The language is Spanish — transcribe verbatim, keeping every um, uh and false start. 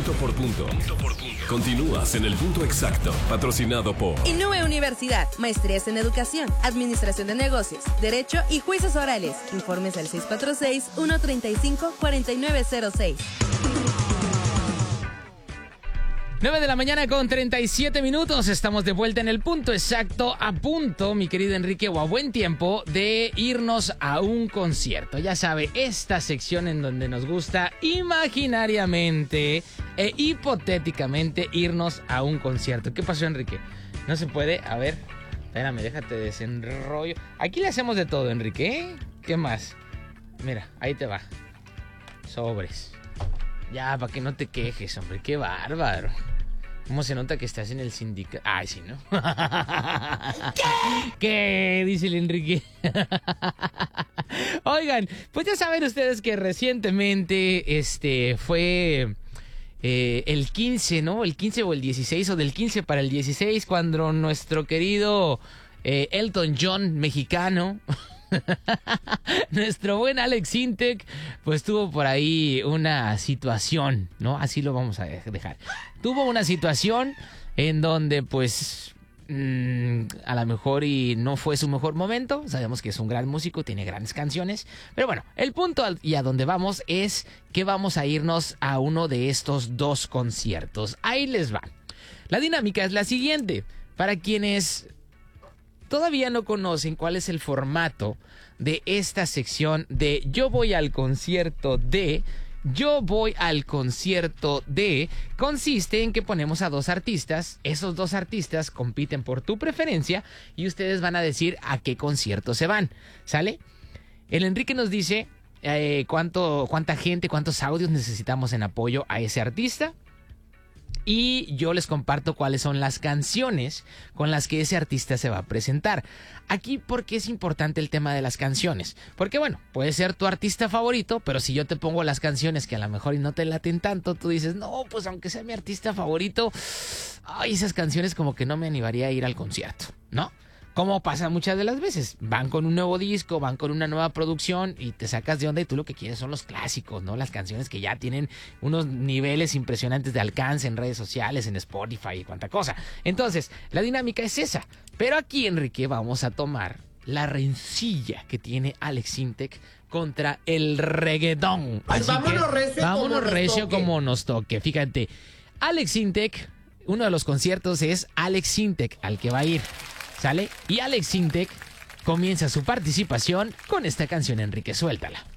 Punto por punto. Punto por punto. Continúas en el punto exacto, patrocinado por Innove Universidad, maestrías en educación, administración de negocios, derecho y juicios orales. Informes al seis cuatro seis, uno tres cinco, cuatro nueve cero seis. nueve de la mañana con treinta y siete minutos. Estamos de vuelta en el punto exacto, a punto, mi querido Enrique, o a buen tiempo de irnos a un concierto. Ya sabe, esta sección en donde nos gusta imaginariamente e hipotéticamente irnos a un concierto. ¿Qué pasó, Enrique? ¿No se puede? A ver, espérame, déjate desenrollo. Aquí le hacemos de todo, Enrique, ¿eh? ¿Qué más? Mira, ahí te va. Sobres. Ya, para que no te quejes, hombre, qué bárbaro. ¿Cómo se nota que estás en el sindicato? Ay, sí, ¿no? ¿Qué? ¿Qué? Dice el Enrique. Oigan, pues ya saben ustedes que recientemente este fue eh, el quince, ¿no? El quince o el dieciséis, o del quince para el dieciséis, cuando nuestro querido eh, Elton John mexicano... nuestro buen Alex Sintek, pues tuvo por ahí una situación, ¿no? Así lo vamos a dejar. Tuvo una situación en donde, pues, mmm, a lo mejor y no fue su mejor momento. Sabemos que es un gran músico, tiene grandes canciones. Pero bueno, el punto y a donde vamos es que vamos a irnos a uno de estos dos conciertos. Ahí les va. La dinámica es la siguiente. Para quienes todavía no conocen cuál es el formato de esta sección de Yo voy al concierto de... Yo voy al concierto de... Consiste en que ponemos a dos artistas. Esos dos artistas compiten por tu preferencia y ustedes van a decir a qué concierto se van. ¿Sale? El Enrique nos dice eh, cuánto, cuánta gente, cuántos audios necesitamos en apoyo a ese artista. Y yo les comparto cuáles son las canciones con las que ese artista se va a presentar. Aquí, ¿por qué es importante el tema de las canciones? Porque, bueno, puede ser tu artista favorito, pero si yo te pongo las canciones que a lo mejor y no te laten tanto, tú dices, no, pues aunque sea mi artista favorito, ay, esas canciones como que no me animaría a ir al concierto, ¿no? Como pasa muchas de las veces, van con un nuevo disco, van con una nueva producción y te sacas de onda y tú lo que quieres son los clásicos, ¿no? Las canciones que ya tienen unos niveles impresionantes de alcance en redes sociales, en Spotify y cuánta cosa. Entonces, la dinámica es esa. Pero aquí, Enrique, vamos a tomar la rencilla que tiene Alex Sintek contra el reggaetón. Ay, Así vámonos que, recio vámonos como recio nos toque. como nos toque. Fíjate, Alex Sintek, uno de los conciertos es Alex Sintek, al que va a ir. ¿Sale? Y Alex Sintek comienza su participación con esta canción, Enrique, suéltala.